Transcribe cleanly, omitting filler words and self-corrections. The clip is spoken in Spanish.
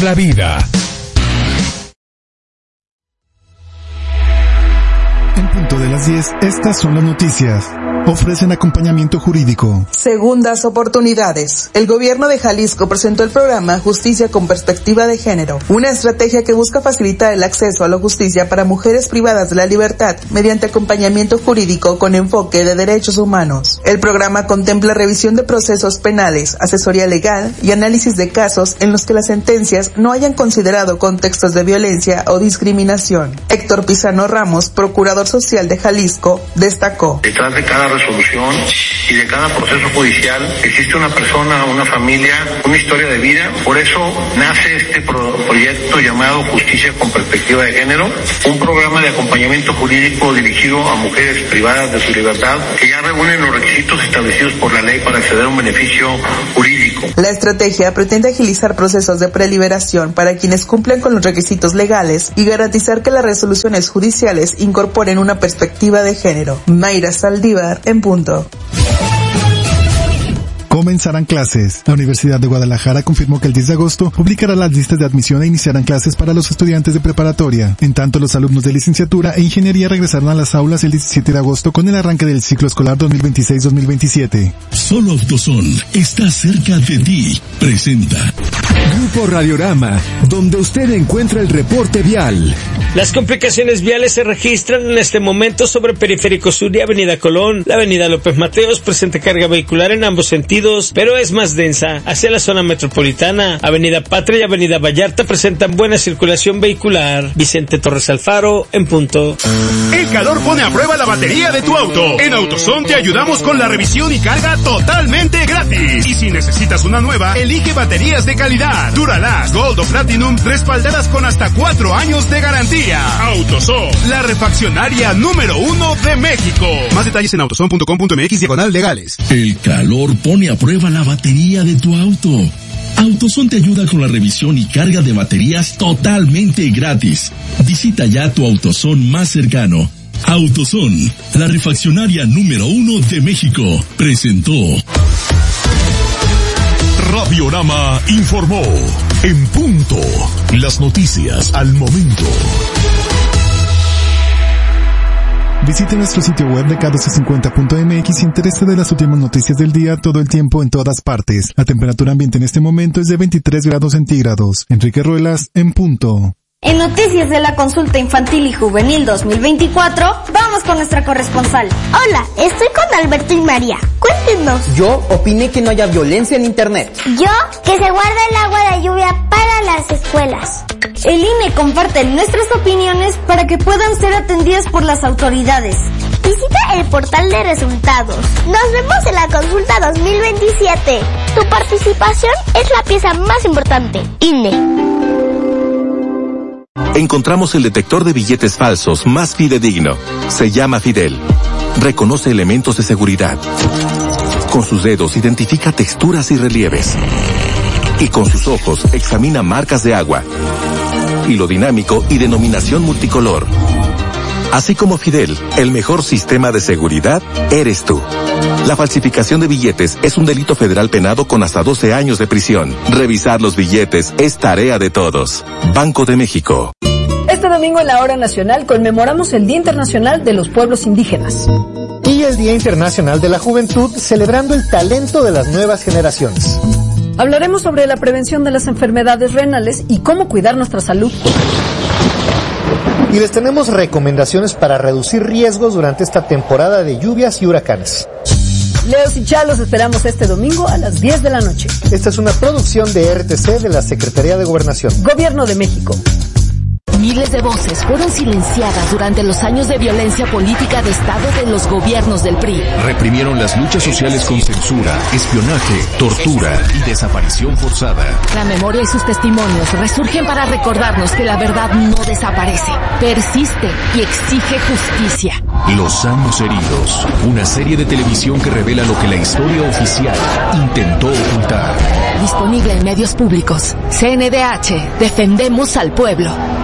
por la vida. En punto de las 10, estas son las noticias. Ofrecen acompañamiento jurídico. Segundas oportunidades. El gobierno de Jalisco presentó el programa Justicia con Perspectiva de Género, una estrategia que busca facilitar el acceso a la justicia para mujeres privadas de la libertad mediante acompañamiento jurídico con enfoque de derechos humanos. El programa contempla revisión de procesos penales, asesoría legal y análisis de casos en los que las sentencias no hayan considerado contextos de violencia o discriminación. Héctor Pizano Ramos, procurador social de Jalisco, destacó: detrás de cada resolución y de cada proceso judicial existe una persona, una familia, una historia de vida. Por eso nace este proyecto llamado Justicia con Perspectiva de Género, un programa de acompañamiento jurídico dirigido a mujeres privadas de su libertad que ya reúnen los requisitos establecidos por la ley para acceder a un beneficio jurídico. La estrategia pretende agilizar procesos de preliberación para quienes cumplen con los requisitos legales y garantizar que las resoluciones judiciales incorporen una perspectiva de género. Mayra Saldívar, en punto. Comenzarán clases. La Universidad de Guadalajara confirmó que el 10 de agosto publicará las listas de admisión e iniciarán clases para los estudiantes de preparatoria. En tanto, los alumnos de licenciatura e ingeniería regresarán a las aulas el 17 de agosto con el arranque del ciclo escolar 2026-2027. Solo AutoZone está cerca de ti. Presenta Grupo Radiorama, donde usted encuentra el reporte vial. Las complicaciones viales se registran en este momento sobre Periférico Sur y Avenida Colón. La Avenida López Mateos presenta carga vehicular en ambos sentidos, pero es más densa hacia la zona metropolitana. Avenida Patria y Avenida Vallarta presentan buena circulación vehicular. Vicente Torres Alfaro, en punto. El calor pone a prueba la batería de tu auto. En AutoZone te ayudamos con la revisión y carga totalmente gratis. Y si necesitas una nueva, elige baterías de calidad, Duralast, Gold o Platinum, respaldadas con hasta 4 años de garantía. AutoZone, la refaccionaria número 1 de México. Más detalles en autozone.com.mx/legales. El calor pone a prueba la batería de tu auto. AutoZone te ayuda con la revisión y carga de baterías totalmente gratis. Visita ya tu AutoZone más cercano. AutoZone, la refaccionaria número 1 de México, presentó. Radiorama informó. En punto. Las noticias al momento. Visite nuestro sitio web de k1250.mx y entérese de las últimas noticias del día todo el tiempo en todas partes. La temperatura ambiente en este momento es de 23 grados centígrados. Enrique Ruelas, en punto. En noticias de la consulta infantil y juvenil 2024, vamos con nuestra corresponsal. Hola, estoy con Alberto y María. Cuéntenos. Yo opiné que no haya violencia en internet. Yo, que se guarde el agua de lluvia para las escuelas. El INE comparte nuestras opiniones para que puedan ser atendidas por las autoridades. Visita el portal de resultados. Nos vemos en la consulta 2027. Tu participación es la pieza más importante. INE. Encontramos el detector de billetes falsos más fidedigno. Se llama Fidel. Reconoce elementos de seguridad. Con sus dedos identifica texturas y relieves. Y con sus ojos examina marcas de agua. Hilo dinámico y denominación multicolor. Así como Fidel, el mejor sistema de seguridad eres tú. La falsificación de billetes es un delito federal penado con hasta 12 años de prisión. Revisar los billetes es tarea de todos. Banco de México. Este domingo en la Hora Nacional conmemoramos el Día Internacional de los Pueblos Indígenas. Y el Día Internacional de la Juventud, celebrando el talento de las nuevas generaciones. Hablaremos sobre la prevención de las enfermedades renales y cómo cuidar nuestra salud. Y les tenemos recomendaciones para reducir riesgos durante esta temporada de lluvias y huracanes. Leos y Chalos esperamos este domingo a las 10 de la noche. Esta es una producción de RTC de la Secretaría de Gobernación. Gobierno de México. Miles de voces fueron silenciadas durante los años de violencia política de Estado de los gobiernos del PRI. Reprimieron las luchas sociales con censura, espionaje, tortura y desaparición forzada. La memoria y sus testimonios resurgen para recordarnos que la verdad no desaparece, persiste y exige justicia. Los años heridos, una serie de televisión que revela lo que la historia oficial intentó ocultar. Disponible en medios públicos. CNDH, defendemos al pueblo.